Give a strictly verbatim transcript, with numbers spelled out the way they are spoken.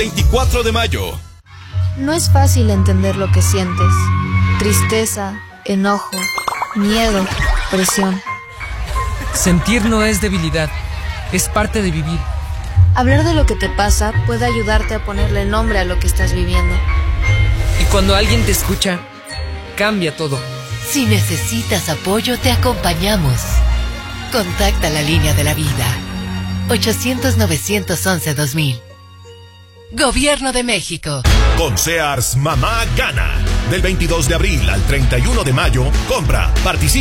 veinticuatro de mayo. No es fácil entender lo que sientes. Tristeza, enojo, miedo, presión. Sentir no es debilidad, es parte de vivir. Hablar de lo que te pasa puede ayudarte a ponerle nombre a lo que estás viviendo. Y cuando alguien te escucha, cambia todo. Si necesitas apoyo, te acompañamos. Contacta la línea de la vida. ochocientos, novecientos once, dos mil. Gobierno de México. Con Sears, mamá gana. Del veintidós de abril al treinta y uno de mayo, compra, participa.